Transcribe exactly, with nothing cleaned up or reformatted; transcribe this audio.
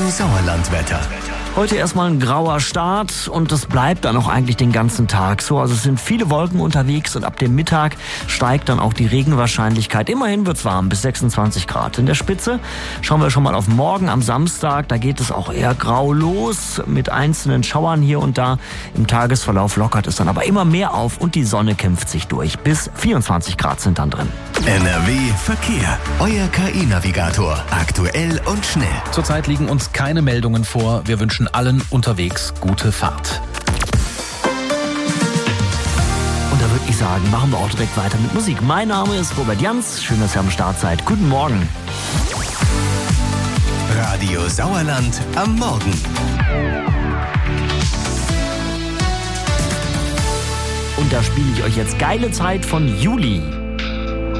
Sauerlandwetter. Heute erstmal ein grauer Start und das bleibt dann auch eigentlich den ganzen Tag so. Also es sind viele Wolken unterwegs und ab dem Mittag steigt dann auch die Regenwahrscheinlichkeit. Immerhin wird's warm, bis sechsundzwanzig Grad. In der Spitze schauen wir schon mal auf morgen am Samstag. Da geht es auch eher grau los mit einzelnen Schauern hier und da. Im Tagesverlauf lockert es dann aber immer mehr auf und die Sonne kämpft sich durch. Bis vierundzwanzig Grad sind dann drin. N R W Verkehr. Euer K I-Navigator. Aktuell und schnell. Zurzeit liegen uns keine Meldungen vor. Wir wünschen allen unterwegs gute Fahrt. Und da würde ich sagen, machen wir auch direkt weiter mit Musik. Mein Name ist Robert Janz. Schön, dass ihr am Start seid. Guten Morgen. Radio Sauerland am Morgen. Und da spiele ich euch jetzt Geile Zeit von Juli.